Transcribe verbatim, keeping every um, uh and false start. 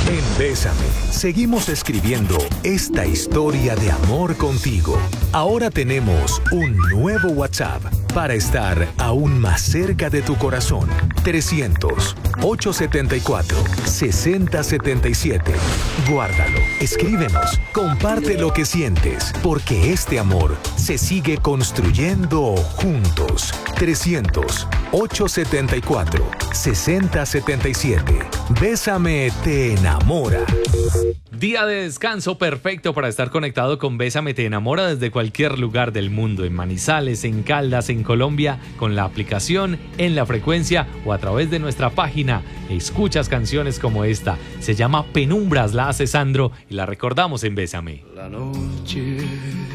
En Bésame, seguimos escribiendo esta historia de amor contigo. Ahora tenemos un nuevo WhatsApp para estar aún más cerca de tu corazón. trescientos, ochocientos setenta y cuatro, sesenta setenta y siete. Guárdalo, escríbenos, comparte lo que sientes, porque este amor se sigue construyendo juntos. trescientos, ochocientos setenta y cuatro, sesenta setenta y siete. Bésame te enamora. Día de descanso perfecto para estar conectado con Bésame te enamora desde cualquier lugar del mundo, en Manizales, en Caldas, en Colombia, con la aplicación, en la frecuencia o a través de nuestra página. Escuchas canciones como esta. Se llama Penumbras, la hace Sandro y la recordamos en Bésame. La noche